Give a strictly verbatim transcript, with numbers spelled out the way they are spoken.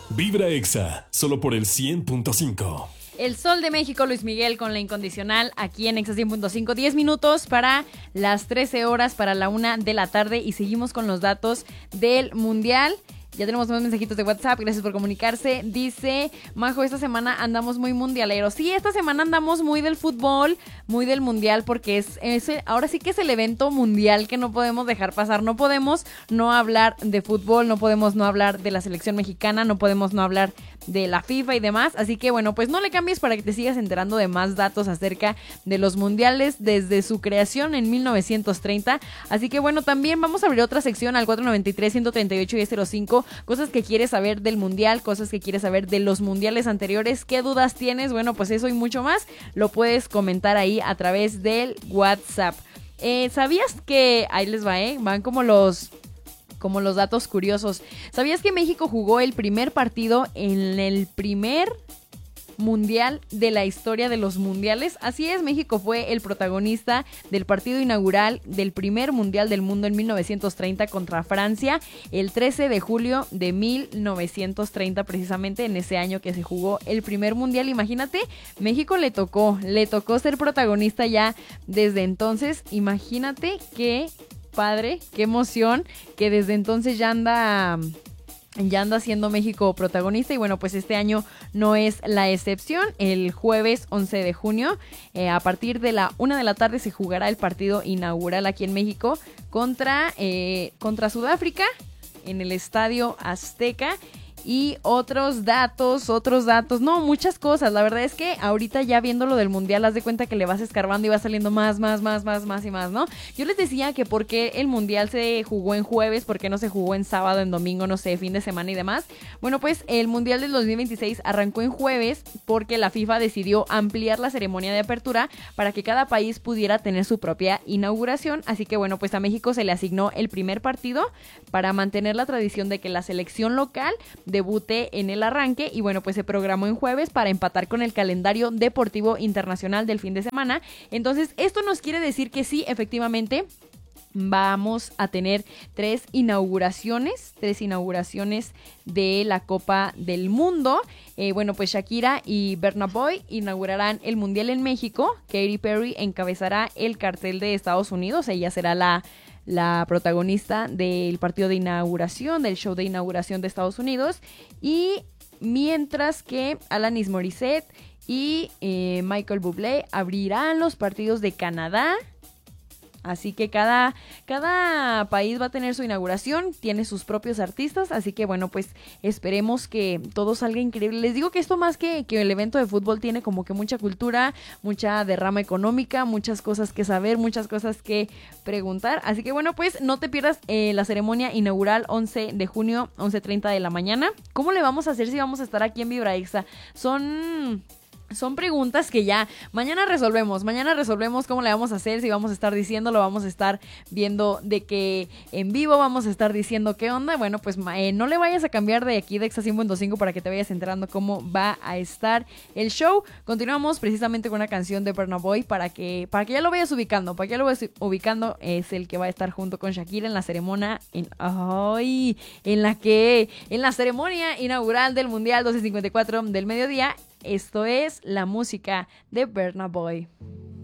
Vibra Exa, solo por el cien punto cinco. El Sol de México, Luis Miguel con La Incondicional, aquí en Exa cien punto cinco. diez minutos para las trece horas, para la una de la tarde. Y seguimos con los datos del Mundial. Ya tenemos más mensajitos de WhatsApp, gracias por comunicarse. Dice Majo, esta semana andamos muy mundialeros. Sí, esta semana andamos muy del fútbol, muy del mundial, porque es, es ahora sí que es el evento mundial que no podemos dejar pasar. No podemos no hablar de fútbol, no podemos no hablar de la selección mexicana, no podemos no hablar de la FIFA y demás. Así que bueno, pues no le cambies para que te sigas enterando de más datos acerca de los mundiales desde su creación en mil novecientos treinta. Así que bueno, también vamos a abrir otra sección al cuatro noventa y tres, ciento treinta y ocho y cero cinco. Cosas que quieres saber del mundial, cosas que quieres saber de los mundiales anteriores, qué dudas tienes. Bueno, pues eso y mucho más lo puedes comentar ahí a través del WhatsApp. Eh, ¿Sabías que, ahí les va, eh, van como los... como los datos curiosos? ¿Sabías que México jugó el primer partido en el primer mundial de la historia de los mundiales? Así es, México fue el protagonista del partido inaugural del primer mundial del mundo en mil novecientos treinta contra Francia, el trece de julio de mil novecientos treinta, precisamente en ese año que se jugó el primer mundial. Imagínate, México le tocó, le tocó ser protagonista ya desde entonces. Imagínate qué padre, qué emoción que desde entonces ya anda... ya anda siendo México protagonista. Y bueno, pues este año no es la excepción. El jueves once de junio, eh, a partir de la una de la tarde, se jugará el partido inaugural aquí en México contra, eh, contra Sudáfrica en el Estadio Azteca. Y otros datos, otros datos, no, muchas cosas. La verdad es que ahorita ya viendo lo del mundial, haz de cuenta que le vas escarbando y va saliendo más, más, más, más, más y más, ¿no? Yo les decía que por qué el mundial se jugó en jueves, por qué no se jugó en sábado, en domingo, no sé, fin de semana y demás. Bueno, pues el mundial del dos mil veintiséis arrancó en jueves porque la FIFA decidió ampliar la ceremonia de apertura para que cada país pudiera tener su propia inauguración. Así que bueno, pues a México se le asignó el primer partido para mantener la tradición de que la selección local debute en el arranque. Y bueno, pues se programó en jueves para empatar con el calendario deportivo internacional del fin de semana. Entonces esto nos quiere decir que sí, efectivamente vamos a tener tres inauguraciones, tres inauguraciones de la Copa del Mundo. Eh, bueno, pues Shakira y Burna Boy inaugurarán el Mundial en México. Katy Perry encabezará el cartel de Estados Unidos. Ella será la la protagonista del partido de inauguración, del show de inauguración de Estados Unidos. Y mientras que Alanis Morissette y eh, Michael Bublé abrirán los partidos de Canadá. Así que cada, cada país va a tener su inauguración, tiene sus propios artistas, así que bueno, pues esperemos que todo salga increíble. Les digo que esto más que, que el evento de fútbol tiene como que mucha cultura, mucha derrama económica, muchas cosas que saber, muchas cosas que preguntar. Así que bueno, pues no te pierdas eh, la ceremonia inaugural once de junio, once treinta de la mañana. ¿Cómo le vamos a hacer si vamos a estar aquí en Vibra Exa? Son... Son preguntas que ya mañana resolvemos, mañana resolvemos cómo le vamos a hacer, si vamos a estar diciendo, lo vamos a estar viendo de que en vivo, vamos a estar diciendo qué onda. Bueno, pues eh, no le vayas a cambiar de aquí de Exa cien punto cinco para que te vayas enterando cómo va a estar el show. Continuamos precisamente con una canción de Burna Boy para que, para que ya lo vayas ubicando, para que ya lo vayas ubicando. Es el que va a estar junto con Shakira en la ceremonia, en, ay, en la que, en la ceremonia inaugural del Mundial doce cincuenta y cuatro del mediodía. Esto es la música de Burna Boy.